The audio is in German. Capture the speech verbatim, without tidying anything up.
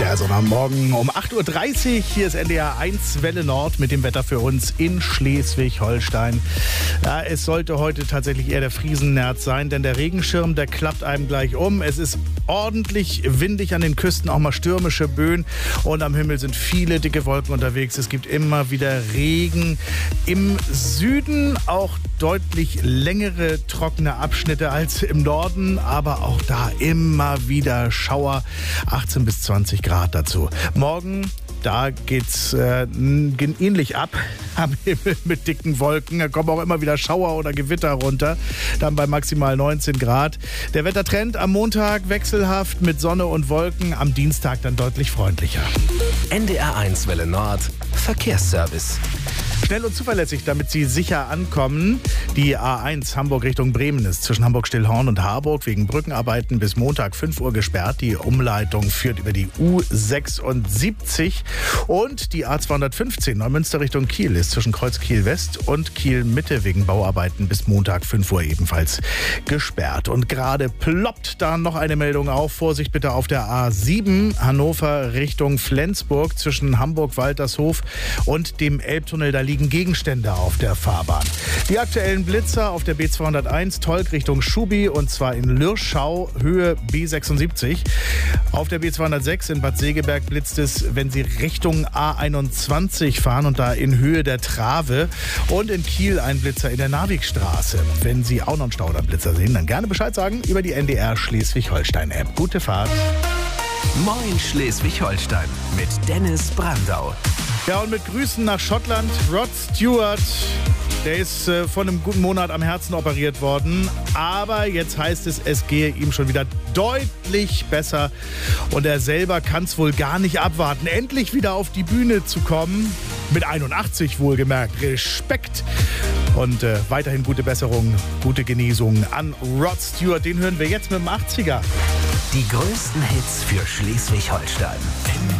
Der Sonnabendmorgen um acht Uhr dreißig. Hier ist N D R eins Welle Nord mit dem Wetter für uns in Schleswig-Holstein. Ja, es sollte heute tatsächlich eher der Friesennerz sein, denn der Regenschirm, der klappt einem gleich um. Es ist ordentlich windig an den Küsten, auch mal stürmische Böen. Und am Himmel sind viele dicke Wolken unterwegs. Es gibt immer wieder Regen. Im Süden auch deutlich längere trockene Abschnitte als im Norden, aber auch da immer wieder Schauer, achtzehn bis zwanzig Grad dazu. Morgen, da geht's äh, ähnlich ab am Himmel mit dicken Wolken. Da kommen auch immer wieder Schauer oder Gewitter runter, dann bei maximal neunzehn Grad. Der Wettertrend am Montag wechselhaft mit Sonne und Wolken, am Dienstag dann deutlich freundlicher. N D R eins Welle Nord Verkehrsservice. Schnell und zuverlässig, damit Sie sicher ankommen. Die A eins Hamburg Richtung Bremen ist zwischen Hamburg-Stillhorn und Harburg wegen Brückenarbeiten bis Montag fünf Uhr gesperrt. Die Umleitung führt über die U sechsundsiebzig. Und die A zweihundertfünfzehn Neumünster Richtung Kiel ist zwischen Kreuz Kiel West und Kiel Mitte wegen Bauarbeiten bis Montag fünf Uhr ebenfalls gesperrt. Und gerade ploppt da noch eine Meldung auf. Vorsicht bitte auf der A sieben Hannover Richtung Flensburg zwischen Hamburg-Waltershof und dem Elbtunnel. Da liegen Gegenstände auf der Fahrbahn. Die aktuellen Blitzer auf der B zweihunderteins Tolk Richtung Schubi und zwar in Lürschau, Höhe B sechsundsiebzig. Auf der B zweihundertsechs in Bad Segeberg blitzt es, wenn Sie Richtung A einundzwanzig fahren und da in Höhe der Trave. Und in Kiel ein Blitzer in der Narvikstraße. Wenn Sie auch noch einen Staudammblitzer sehen, dann gerne Bescheid sagen über die N D R Schleswig-Holstein-App. Gute Fahrt. Moin Schleswig-Holstein mit Dennis Brandau. Ja, und mit Grüßen nach Schottland. Rod Stewart, der ist äh, vor einem guten Monat am Herzen operiert worden. Aber jetzt heißt es, es gehe ihm schon wieder deutlich besser. Und er selber kann es wohl gar nicht abwarten, endlich wieder auf die Bühne zu kommen. Mit einundachtzig wohlgemerkt. Respekt. Und äh, weiterhin gute Besserung, gute Genesung an Rod Stewart. Den hören wir jetzt mit dem achtziger. Die größten Hits für Schleswig-Holstein.